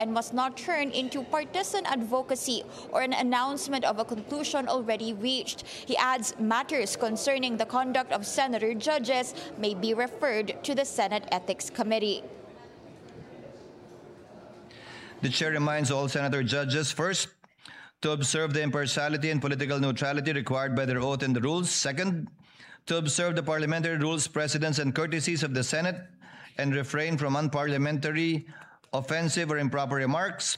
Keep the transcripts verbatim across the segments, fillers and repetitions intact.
and must not turn into partisan advocacy or an announcement of a conclusion already reached. He adds matters concerning the conduct of senator judges may be referred to the Senate Ethics Committee. The chair reminds all senator judges, first, to observe the impartiality and political neutrality required by their oath and the rules. Second, to observe the parliamentary rules, precedents, and courtesies of the Senate and refrain from unparliamentary, offensive, or improper remarks.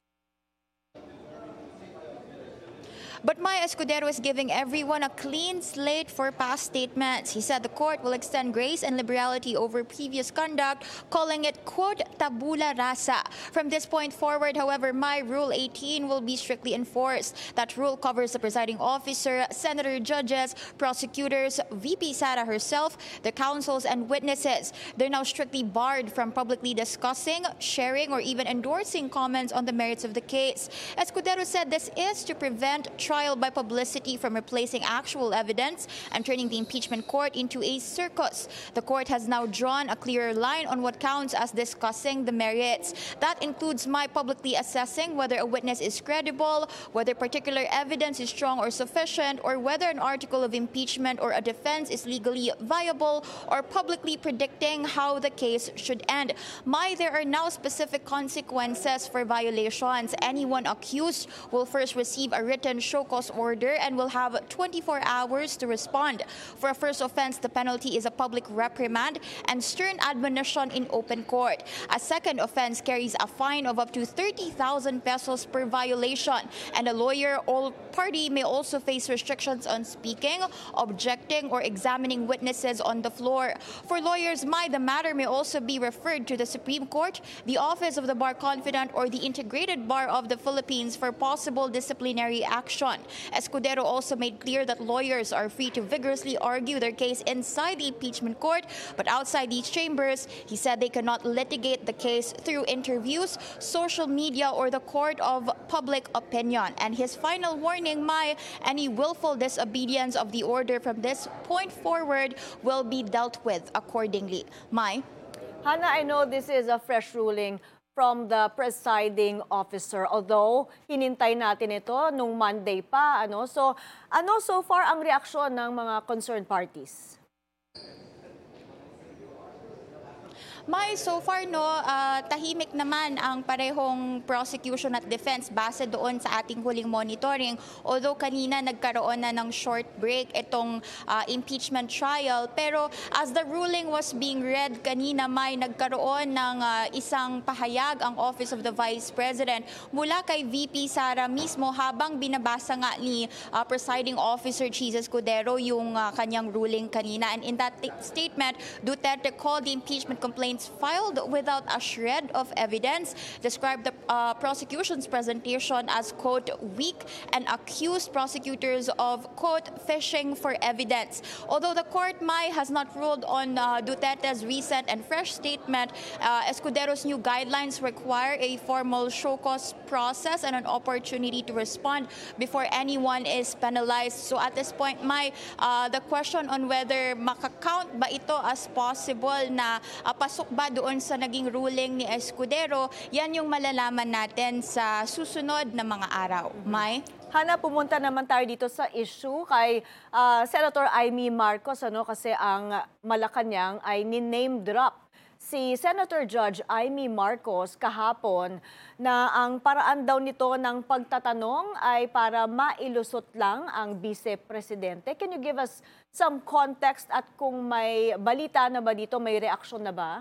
But Maya Escudero is giving everyone a clean slate for past statements. He said the court will extend grace and liberality over previous conduct, calling it, quote, tabula rasa. From this point forward, however, My Rule eighteen will be strictly enforced. That rule covers the presiding officer, senator judges, prosecutors, V P Sara herself, the counsels, and witnesses. They're now strictly barred from publicly discussing, sharing, or even endorsing comments on the merits of the case. Escudero said this is to prevent trial by publicity from replacing actual evidence and turning the impeachment court into a circus. The court has now drawn a clearer line on what counts as discussing the merits. That includes my publicly assessing whether a witness is credible, whether particular evidence is strong or sufficient, or whether an article of impeachment or a defense is legally viable, or publicly predicting how the case should end. My, there are now specific consequences for violations. Anyone accused will first receive a written show cause order and will have twenty-four hours to respond. For a first offense, the penalty is a public reprimand and stern admonition in open court. A second offense carries a fine of up to thirty thousand pesos per violation, and a lawyer or party may also face restrictions on speaking, objecting, or examining witnesses on the floor. For lawyers, my, the matter may also be referred to the Supreme Court, the Office of the Bar Confidant, or the Integrated Bar of the Philippines for possible disciplinary action. Escudero also made clear that lawyers are free to vigorously argue their case inside the impeachment court, but outside these chambers, he said they cannot litigate the case through interviews, social media, or the court of public opinion. And his final warning, my, any willful disobedience of the order from this point forward will be dealt with accordingly. My. Hannah, I know this is a fresh ruling from the presiding officer. Although, hinintay natin ito nung Monday pa. Ano? So, ano so far ang reaksyon ng mga concerned parties? May, so far, no, uh, tahimik naman ang parehong prosecution at defense base doon sa ating huling monitoring. Although kanina nagkaroon na ng short break itong uh, impeachment trial. Pero as the ruling was being read kanina, may nagkaroon ng uh, isang pahayag ang Office of the Vice President mula kay V P Sara mismo habang binabasa nga ni uh, Presiding Officer Chis Escudero yung uh, kanyang ruling kanina. And in that statement, Duterte called the impeachment complaint filed without a shred of evidence, described the uh, prosecution's presentation as, quote, weak, and accused prosecutors of, quote, fishing for evidence. Although the court, May, has not ruled on uh, Duterte's recent and fresh statement, uh, Escudero's new guidelines require a formal show cause process and an opportunity to respond before anyone is penalized. So at this point, May, uh, the question on whether makakount ba ito as possible na uh, pasok ba doon sa naging ruling ni Escudero, yan yung malalaman natin sa susunod na mga araw. May? Hana, pumunta naman tayo dito sa issue kay uh, Senator Amy Marcos, ano, kasi ang Malacanang ay ni-name drop si Senator Judge Amy Marcos kahapon na ang paraan daw nito ng pagtatanong ay para mailusot lang ang vice-presidente. Can you give us some context at kung may balita na ba dito, may reaksyon na ba?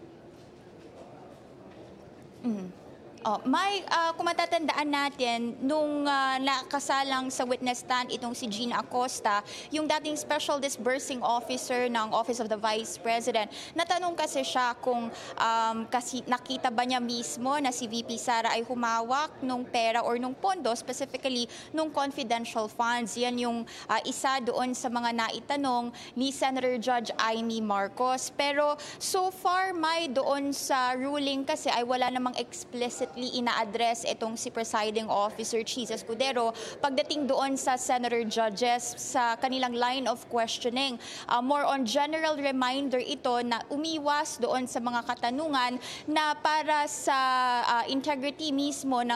Mm. Oh, may uh, kung matatandaan natin, nung uh, nakasalang sa witness stand itong si Gina Acosta, yung dating Special Disbursing Officer ng Office of the Vice President, natanong kasi siya kung um, kasi nakita ba niya mismo na si V P Sara ay humawak nung pera or nung pondo, specifically nung confidential funds. Yan yung uh, isa doon sa mga naitanong ni Senator Judge Amy Marcos. Pero so far, may doon sa ruling kasi ay wala namang explicit directly ina-address itong si Presiding Officer Cheese Escudero pagdating doon sa senator judges sa kanilang line of questioning. Uh, more on general reminder ito na umiwas doon sa mga katanungan na para sa uh, integrity mismo ng